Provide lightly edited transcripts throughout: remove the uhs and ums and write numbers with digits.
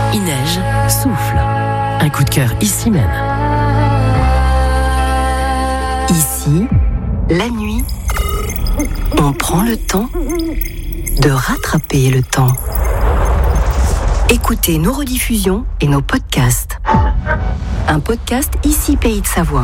Il neige, souffle. Un coup de cœur ici même. Ici, la nuit, on prend le temps de rattraper le temps. Écoutez nos rediffusions et nos podcasts. Un podcast Ici Pays de Savoie.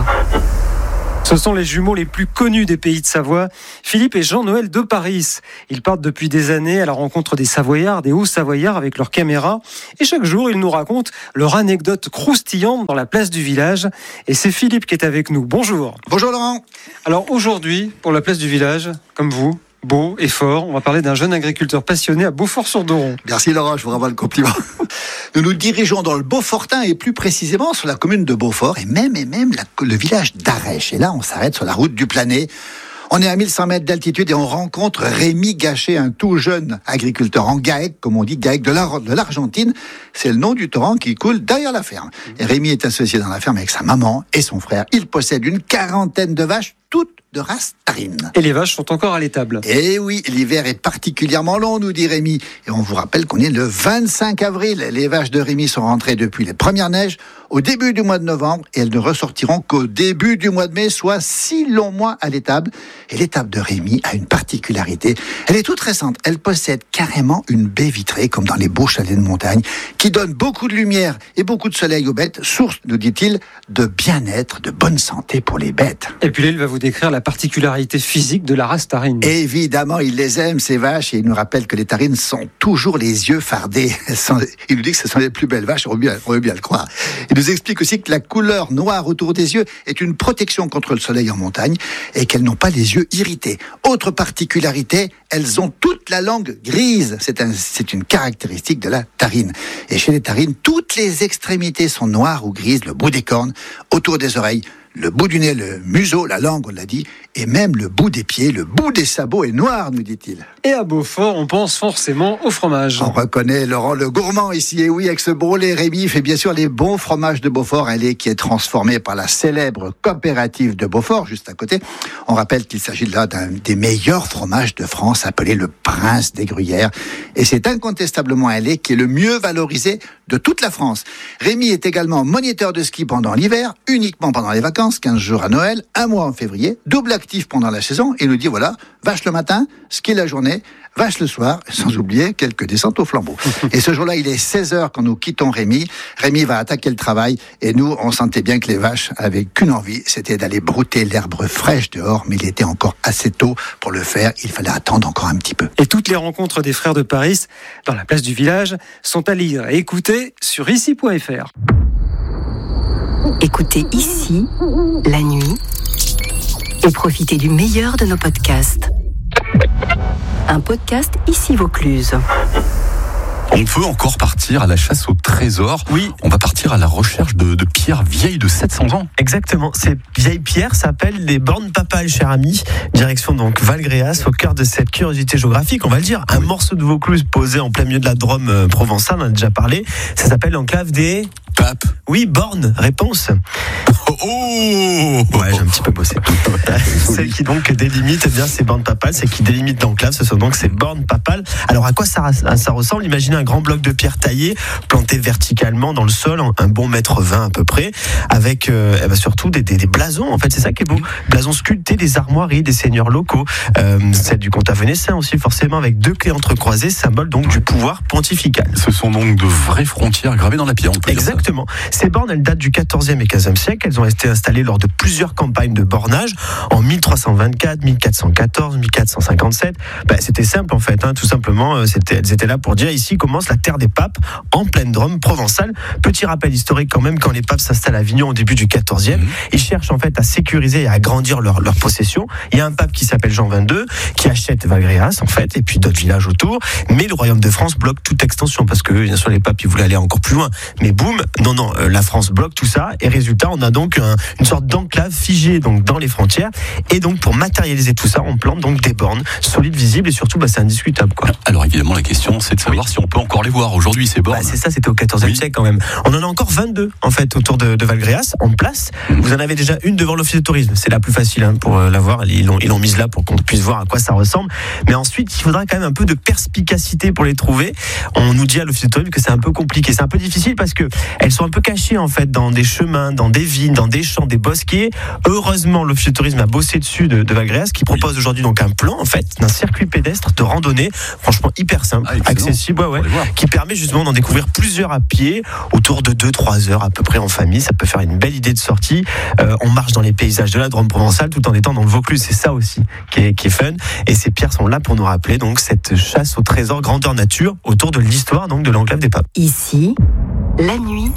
Ce sont les jumeaux les plus connus des Pays de Savoie, Philippe et Jean-Noël de Paris. Ils partent depuis des années à la rencontre des Savoyards, des Hauts-Savoyards avec leurs caméras. Et chaque jour, ils nous racontent leur anecdote croustillante dans la place du village. Et c'est Philippe qui est avec nous. Bonjour. Bonjour Laurent. Alors aujourd'hui, pour la place du village, comme vous, beau et fort, on va parler d'un jeune agriculteur passionné à Beaufort-sur-Doron. Merci Laurent, je vous renvoie le compliment. Nous nous dirigeons dans le Beaufortin et plus précisément sur la commune de Beaufort et même le village d'Arèche. Et là, on s'arrête sur la route du Planet. On est à 1100 mètres d'altitude et on rencontre Rémi Gachet, un tout jeune agriculteur en GAEC, comme on dit, GAEC de l'Argentine. C'est le nom du torrent qui coule derrière la ferme. Et Rémi est associé dans la ferme avec sa maman et son frère. Il possède une 40aine de vaches, toutes de race tarine. Et les vaches sont encore à l'étable. Et oui, l'hiver est particulièrement long, nous dit Rémi. Et on vous rappelle qu'on est le 25 avril. Les vaches de Rémi sont rentrées depuis les premières neiges au début du mois de novembre et elles ne ressortiront qu'au début du mois de mai, soit 6 longs mois à l'étable. Et l'étable de Rémi a une particularité. Elle est toute récente. Elle possède carrément une baie vitrée, comme dans les beaux chalets de montagne, qui donne beaucoup de lumière et beaucoup de soleil aux bêtes, source, nous dit-il, de bien-être, de bonne santé pour les bêtes. Et puis là, il va vous décrire la particularité physique de la race tarine. Évidemment, il les aime, ces vaches, et il nous rappelle que les tarines sont toujours les yeux fardés. Il nous dit que ce sont les plus belles vaches, on veut bien le croire. Il nous explique aussi que la couleur noire autour des yeux est une protection contre le soleil en montagne et qu'elles n'ont pas les yeux irrités. Autre particularité, elles ont toute la langue grise. C'est une caractéristique de la tarine. Et chez les tarines, toutes les extrémités sont noires ou grises, le bout des cornes, autour des oreilles, le bout du nez, le museau, la langue, on l'a dit, et même le bout des pieds, le bout des sabots est noir, nous dit-il. Et à Beaufort, on pense forcément au fromage. On reconnaît Laurent le gourmand ici, et oui, avec ce brelet, Rémi fait bien sûr les bons fromages de Beaufort, un lait qui est transformé par la célèbre coopérative de Beaufort, juste à côté. On rappelle qu'il s'agit là d'un des meilleurs fromages de France, appelé le Prince des Gruyères, et c'est incontestablement un lait qui est le mieux valorisé de toute la France. Rémi est également moniteur de ski pendant l'hiver, uniquement pendant les vacances, 15 jours à Noël, 1 mois en février, double actif pendant la saison, et nous dit voilà, vache le matin, ski la journée, vache le soir, sans oublier quelques descentes au flambeau. Et ce jour-là, il est 16h quand nous quittons Rémi. Rémi va attaquer le travail, et nous, on sentait bien que les vaches avaient qu'une envie, c'était d'aller brouter l'herbe fraîche dehors, mais il était encore assez tôt pour le faire, il fallait attendre encore un petit peu. Et toutes les rencontres des frères de Paris, dans la place du village, sont à lire et écouter sur ici.fr. Écoutez Ici, la nuit, et profitez du meilleur de nos podcasts. Un podcast Ici Vaucluse. On peut encore partir à la chasse au trésor. Oui. On va partir à la recherche de pierres vieilles de 700 ans. Exactement. Ces vieilles pierres s'appellent les bornes papales, cher ami. Direction donc Valgréas, au cœur de cette curiosité géographique. On va le dire, un morceau de Vaucluse posé en plein milieu de la Drôme provençale, on en a déjà parlé. Ça s'appelle l'enclave des... Papes. Oui, bornes. Réponse. Oh Ouais, j'ai un petit peu bossé. Celle qui donc délimite eh bien, ces bornes papales, c'est qui délimite l'enclave, ce sont donc ces bornes papales. Alors à quoi ça ressemble? Imaginez un grand bloc de pierre taillé, planté verticalement dans le sol, un bon 1,20 m à peu près, avec surtout des blasons, en fait, c'est ça qui est beau. Blasons sculptés des armoiries des seigneurs locaux, celle du comte avenecin aussi forcément, avec 2 clés entrecroisées, symbole donc du pouvoir pontifical. Ce sont donc de vraies frontières gravées dans la pierre, on peut dire ça. Exactement. Ces bornes, elles datent du XIVe et XVe siècle. Elles ont été installées lors de plusieurs campagnes de bornage en 1324, 1414, 1457. C'était simple en fait, tout simplement. Elles étaient là pour dire ici commence la terre des papes en pleine Drôme provençale. Petit rappel historique quand même, quand les papes s'installent à Avignon au début du XIVe, ils cherchent en fait à sécuriser et à agrandir leur possession. Il y a un pape qui s'appelle Jean XXII qui achète Valgréas en fait et puis d'autres villages autour. Mais le royaume de France bloque toute extension parce que bien sûr les papes ils voulaient aller encore plus loin. Mais boum, non, la France bloque tout ça et résultat on a donc donc une sorte d'enclave figée donc dans les frontières. Et donc pour matérialiser tout ça, on plante donc des bornes solides, visibles et surtout c'est indiscutable quoi. Alors évidemment la question c'est de savoir si on peut encore les voir aujourd'hui ces bornes. C'est ça, c'était au XIVe siècle quand même. On en a encore 22 en fait autour de Valgréas en place. Vous en avez déjà une devant l'office de tourisme, c'est la plus facile pour la voir. Ils l'ont mise là pour qu'on puisse voir à quoi ça ressemble. Mais ensuite il faudra quand même un peu de perspicacité pour les trouver. On nous dit à l'office de tourisme que c'est un peu compliqué, c'est un peu difficile parce que elles sont un peu cachées en fait dans des chemins, dans des vignes, dans des champs, des bosquets. Heureusement l'office de tourisme a bossé dessus de Valgréas qui propose aujourd'hui donc un plan en fait d'un circuit pédestre de randonnée, franchement hyper simple, accessible, qui permet justement d'en découvrir plusieurs à pied, autour de 2-3 heures à peu près en famille. Ça peut faire une belle idée de sortie. On marche dans les paysages de la Drôme provençale tout en étant dans le Vaucluse. C'est ça aussi qui est fun. Et ces pierres sont là pour nous rappeler donc cette chasse au trésor grandeur nature autour de l'histoire donc de l'enclave des Papes. Ici, la nuit,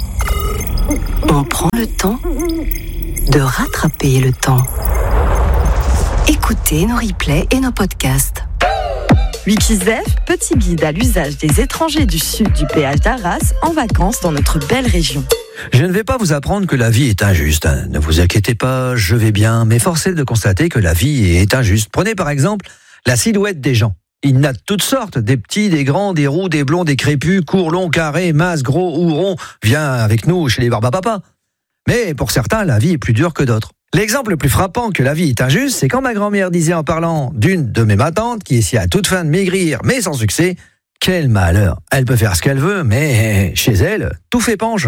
on prend le temps de rattraper le temps. Écoutez nos replays et nos podcasts. Wikizef, petit guide à l'usage des étrangers du sud du péage d'Arras en vacances dans notre belle région. Je ne vais pas vous apprendre que la vie est injuste. Ne vous inquiétez pas, je vais bien, mais force est de constater que la vie est injuste. Prenez par exemple la silhouette des gens. Il y en a de toutes sortes, des petits, des grands, des roux, des blonds, des crépus, courts, longs, carrés, minces, gros ou ronds. Viens avec nous chez les barbapapas. Mais pour certains, la vie est plus dure que d'autres. L'exemple le plus frappant que la vie est injuste, c'est quand ma grand-mère disait en parlant d'une de mes matantes qui essayait à toute fin de maigrir, mais sans succès, quel malheur. Elle peut faire ce qu'elle veut, mais chez elle, tout fait penche.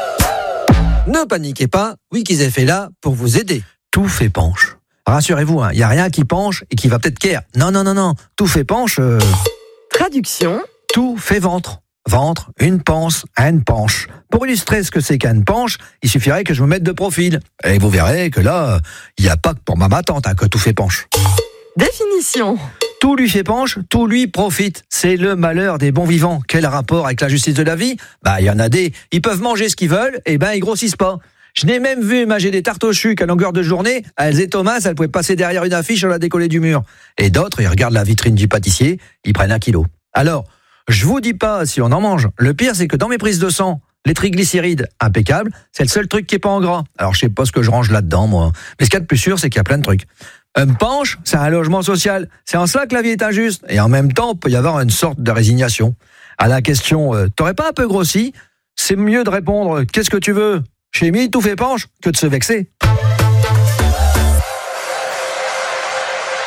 Ne paniquez pas, Wikizef est là pour vous aider. Tout fait penche. Rassurez-vous, il n'y a rien qui penche et qui va peut-être caire. Non. Tout fait penche. Traduction. Tout fait ventre. Ventre, une panse, une penche. Pour illustrer ce que c'est qu'une penche, il suffirait que je me mette de profil. Et vous verrez que là, il n'y a pas que pour ma tante que tout fait penche. Définition. Tout lui fait penche, tout lui profite. C'est le malheur des bons vivants. Quel rapport avec la justice de la vie ? Il y en a des, ils peuvent manger ce qu'ils veulent, et ils grossissent pas. Je n'ai même vu manger des tartes au chuc à longueur de journée. Elles et Thomas, elles pouvaient passer derrière une affiche, on la décoller du mur. Et d'autres, ils regardent la vitrine du pâtissier, ils prennent 1 kilo. Alors, je vous dis pas si on en mange. Le pire, c'est que dans mes prises de sang, les triglycérides, impeccable, c'est le seul truc qui est pas en gras. Alors, je sais pas ce que je range là-dedans, moi. Mais ce qu'il y a de plus sûr, c'est qu'il y a plein de trucs. Une penche, c'est un logement social. C'est en cela que la vie est injuste. Et en même temps, il peut y avoir une sorte de résignation. À la question, t'aurais pas un peu grossi ? C'est mieux de répondre, qu'est-ce que tu veux ? Chez Mi, tout fait penche, que de se vexer.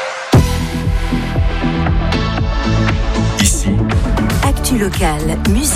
Actu locale, musique.